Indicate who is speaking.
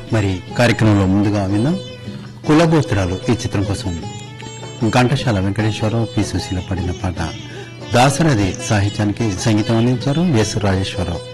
Speaker 1: మరి కార్యక్రమంలో ముందుగా విన్నాం కులగోత్రాలు ఈ చిత్రం కోసం ఘంటసాల వెంకటేశ్వరరావు పి సుశీల పడిన పాట. దాసరథి సాహిత్యానికి సంగీతం అందించారు ఎస్ రాజేశ్వరరావు.